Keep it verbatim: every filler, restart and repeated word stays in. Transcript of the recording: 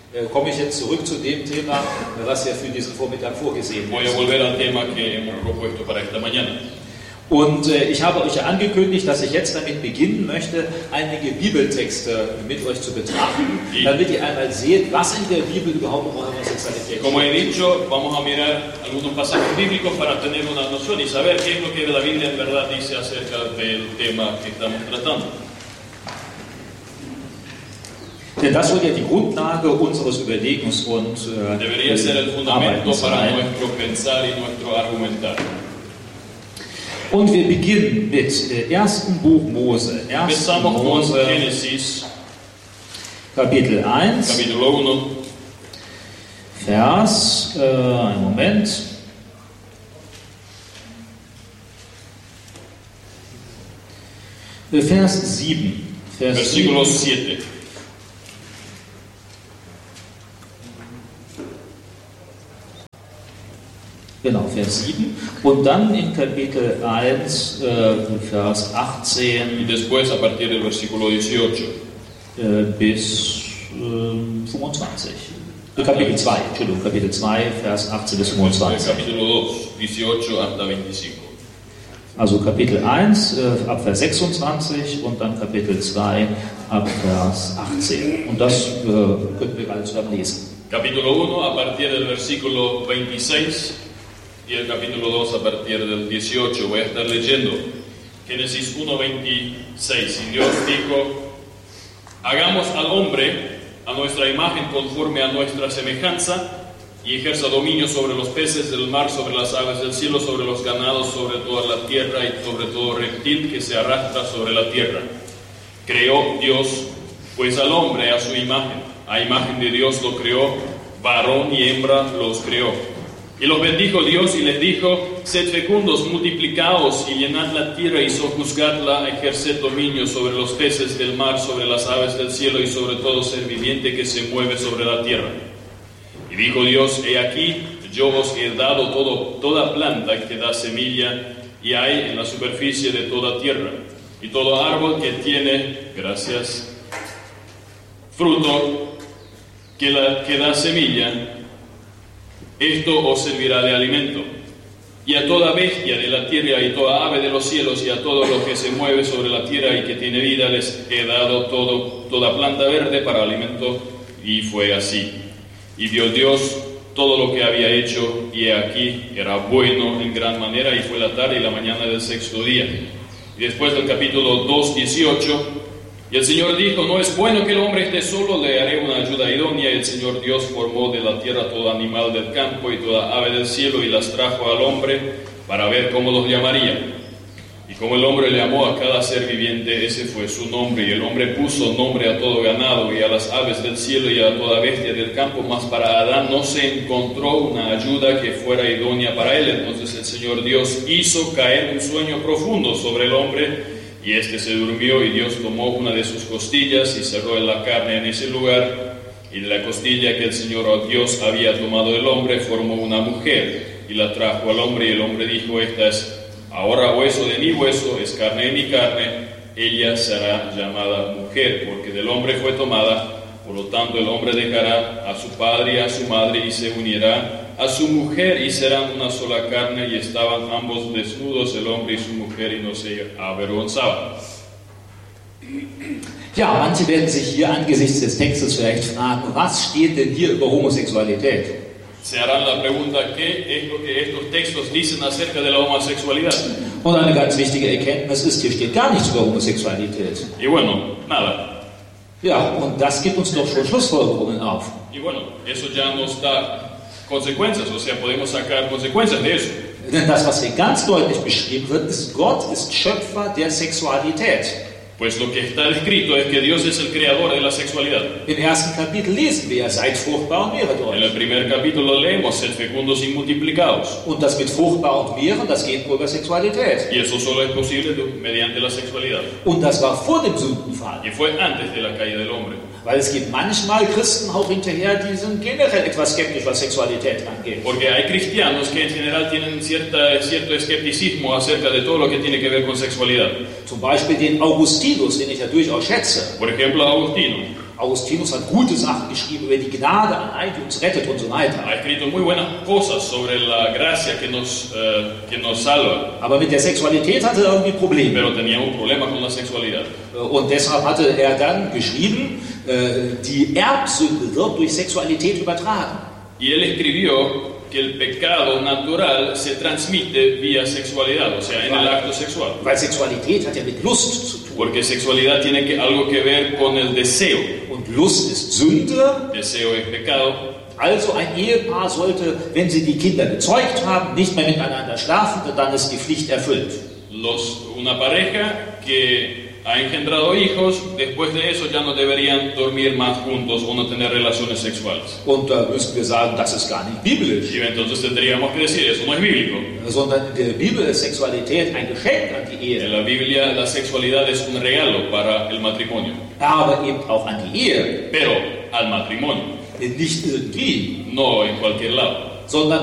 äh, komme ich jetzt zurück zu dem Thema, was ja für diesen Vormittag vorgesehen Voy a ist. volver al tema que hemos propuesto para esta mañana. Und äh, ich habe euch ja angekündigt, dass ich jetzt damit beginnen möchte, einige Bibeltexte mit euch zu betrachten, damit ihr einmal seht, was in der Bibel überhaupt über Homosexualität Como he steht. dicho, vamos a mirar algunos pasajes bíblicos para tener una noción y saber qué es lo que la Biblia en verdad dice acerca del tema que estamos tratando. Denn das soll ja die Grundlage unseres Überlegens und äh, Debería ser el fundamento Arbeitens para sein. nuestro pensar y nuestro argumentar. Und wir beginnen mit äh, ersten Buch Mose. ersten Empezamos con Mose, Génesis, Kapitel eins, capítulo uno, Vers, äh, einen Moment. Äh, Vers sieben. Vers versículo sieben. siete. Genau, Vers sieben. Und dann in Kapitel eins, äh, Vers Y achtzehn después, a partir del versículo dieciocho, äh, bis äh, fünfundzwanzig. Äh, Kapitel zwei, Entschuldigung, Kapitel zwei, Vers achtzehn bis el fünfundzwanzig. capítulo dos, dieciocho hasta veinticinco. Also Kapitel eins äh, ab Vers sechsundzwanzig und dann Kapitel zwei ab Vers achtzehn. Und das äh, könnten wir alle zusammen lesen. Capítulo uno, a partir del versículo veintiséis, y el capítulo dos, a partir del dieciocho. Voy a estar leyendo Génesis uno, veintiséis. Y Dios dijo: hagamos al hombre a nuestra imagen, conforme a nuestra semejanza, y ejerza dominio sobre los peces del mar, sobre las aves del cielo, sobre los ganados, sobre toda la tierra y sobre todo reptil que se arrastra sobre la tierra. Creó Dios pues al hombre a su imagen, a imagen de Dios lo creó, varón y hembra los creó. Y los bendijo Dios y les dijo: sed fecundos, multiplicaos y llenad la tierra y sojuzgadla, ejerced dominio sobre los peces del mar, sobre las aves del cielo y sobre todo ser viviente que se mueve sobre la tierra. Y dijo Dios: he aquí, yo os he dado todo, toda planta que da semilla y hay en la superficie de toda tierra, y todo árbol que tiene, gracias, fruto que, la, que da semilla, esto os servirá de alimento. Y a toda bestia de la tierra y toda ave de los cielos y a todo lo que se mueve sobre la tierra y que tiene vida les he dado todo, toda planta verde para alimento. Y fue así. Y vio Dios todo lo que había hecho, y he aquí era bueno en gran manera, y fue la tarde y la mañana del sexto día. Y después del capítulo dos, dieciocho, y el Señor dijo: no es bueno que el hombre esté solo, le haré una ayuda idónea. Y el Señor Dios formó de la tierra todo animal del campo y toda ave del cielo, y las trajo al hombre para ver cómo los llamaría. Y como el hombre le llamó a cada ser viviente, ese fue su nombre. Y el hombre puso nombre a todo ganado y a las aves del cielo y a toda bestia del campo. Mas para Adán no se encontró una ayuda que fuera idónea para él. Entonces el Señor Dios hizo caer un sueño profundo sobre el hombre, y este se durmió. Y Dios tomó una de sus costillas y cerró en la carne en ese lugar. Y de la costilla que el Señor Dios había tomado del hombre, formó una mujer y la trajo al hombre. Y el hombre dijo: esta es ahora hueso de mi hueso, es carne de mi carne, ella será llamada mujer, porque del hombre fue tomada. Por lo tanto, el hombre dejará a su padre y a su madre y se unirá a su mujer, y serán una sola carne. Y estaban ambos desnudos, el hombre y su mujer, y no se avergonzaban. Ja, manche werden sich hier angesichts des Textes vielleicht fragen, was steht denn hier über Homosexualität? Se harán la pregunta: ¿qué es lo que estos textos dicen acerca de la homosexualidad? Und eine ganz wichtige Erkenntnis ist, hier steht gar nichts über Homosexualität. Y bueno, nada. Ja, und das gibt uns doch schon Schlussfolgerungen auf. Y bueno, eso ya nos da consecuencias, o sea, podemos sacar consecuencias de eso. Denn das, was hier ganz deutlich beschrieben wird, ist, Gott ist Schöpfer der Sexualität. Pues lo que está escrito es que Dios es el creador de la sexualidad. Im ersten Kapitel lesen wir, seid fruchtbar und mehret En euch. el primer capítulo leemos: sed fecundos y multiplicados. Und das mit fruchtbar und mehren, das geht nur über Sexualität. Y eso solo es posible mediante la sexualidad. Und das war vor dem Sündenfall. Y fue antes de la caída del hombre. Weil es gibt manchmal Christen auch hinterher, die sind generell etwas skeptisch, was Sexualität angeht. Porque hay cristianos que en general tienen cierta, cierto escepticismo acerca de todo lo que tiene que ver con sexualidad. Zum Beispiel den Augustinus, den ich ja durchaus schätze. Por ejemplo, Agustino. Augustinus hat gute Sachen geschrieben über die Gnade allein, die uns rettet und so weiter. Ha escrito muy buenas cosas sobre la gracia que nos, eh, que nos salva, Aber mit der Sexualität hatte er irgendwie Probleme. pero tenía un problema con la sexualidad. Und deshalb hatte er dann geschrieben, äh, die Erbsünde wird durch Sexualität übertragen. Y él escribió que el pecado natural se transmite vía sexualidad, o sea, en el acto sexual. Weil Sexualität hat ja mit Lust zu tun. Porque sexualidad tiene que, algo que ver con el deseo. Und Lust ist Sünde. Deseo es pecado. Also ein Ehepaar sollte, wenn sie die Kinder gezeugt haben, nicht mehr miteinander schlafen, denn dann ist die Pflicht erfüllt. Los, una pareja que ha engendrado hijos, después de eso ya no deberían dormir más juntos o no tener relaciones sexuales. Und da müssen wir sagen, das ist gar nicht biblisch. Y entonces tendríamos que decir, eso no es bíblico. Sondern in der Bibel ist Sexualität ein Geschenk an die Ehe. En la Biblia la sexualidad es un regalo para el matrimonio. Aber eben auch an die Ehe. Pero al matrimonio. Nicht irgendwie. No en cualquier lado. Sondern